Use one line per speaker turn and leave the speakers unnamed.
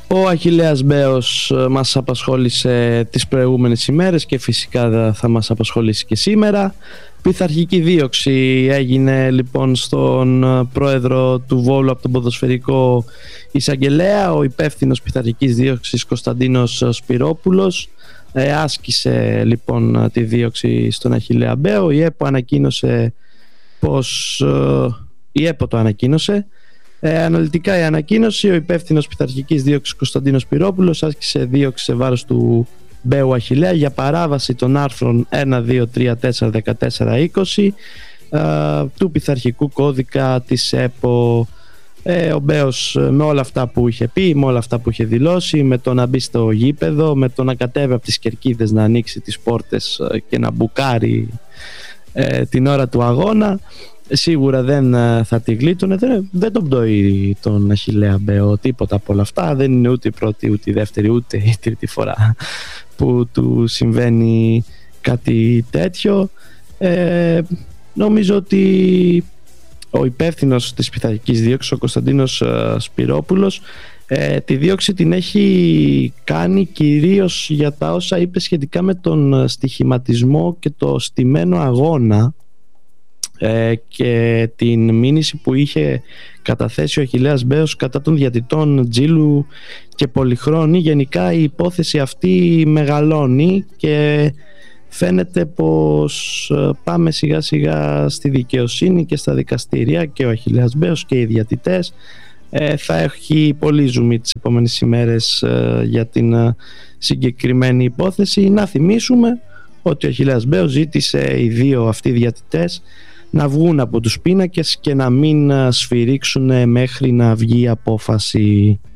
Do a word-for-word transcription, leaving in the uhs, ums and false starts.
Ο Αχιλλέας Μπέος μας απασχόλησε τις προηγούμενες ημέρες και φυσικά θα μας απασχολήσει και σήμερα. Πειθαρχική δίωξη έγινε λοιπόν στον πρόεδρο του Βόλου από τον ποδοσφαιρικό εισαγγελέα. Ο υπεύθυνος πειθαρχικής δίωξης Κωνσταντίνος Σπυρόπουλος ε, άσκησε λοιπόν τη δίωξη στον Αχιλλέα Μπέο. Η ΕΠΟ ανακοίνωσε πως ε, η ΕΠΟ το ανακοίνωσε. Ε, αναλυτικά η ανακοίνωση: ο υπεύθυνος πειθαρχικής δίωξης Κωνσταντίνος Σπυρόπουλος άσκησε δίωξη σε βάρος του Μπέου Αχιλλέα για παράβαση των άρθρων ένα, δύο, τρία, τέσσερα, δεκατέσσερα, είκοσι ε, του πειθαρχικού κώδικα της ΕΠΟ. Ε, ο Μπέος με όλα αυτά που είχε πει, με όλα αυτά που είχε δηλώσει, με το να μπει στο γήπεδο, με το να κατέβει από τις κερκίδες, να ανοίξει τις πόρτες και να μπουκάρει ε, την ώρα του αγώνα, σίγουρα δεν θα τη γλίτωνε. Δεν, δεν τον πτωεί τον Αχιλλέα Μπέο τίποτα από όλα αυτά. Δεν είναι ούτε η πρώτη, ούτε η δεύτερη, ούτε η τρίτη φορά που του συμβαίνει κάτι τέτοιο. ε, Νομίζω ότι ο υπεύθυνος της πειθαρχικής δίωξης, ο Κωνσταντίνος Σπυρόπουλος, ε, τη δίωξη την έχει κάνει κυρίως για τα όσα είπε σχετικά με τον στοιχηματισμό και το στημένο αγώνα ε, και την μήνυση που είχε καταθέσει ο Αχιλλέας Μπέος κατά των διαιτητών Τζίλου και Πολυχρόνη. Γενικά η υπόθεση αυτή μεγαλώνει και φαίνεται πως πάμε σιγά σιγά στη δικαιοσύνη και στα δικαστήρια, και ο Αχιλλέας Μπέος και οι διαιτητές ε, θα έχει πολύ ζουμί τις επόμενες ημέρες ε, για την ε, συγκεκριμένη υπόθεση. Να θυμίσουμε ότι ο Αχιλλέας Μπέος ζήτησε οι δύο αυτοί διαιτητές να βγουν από τους πίνακες και να μην σφυρίξουν μέχρι να βγει η απόφαση.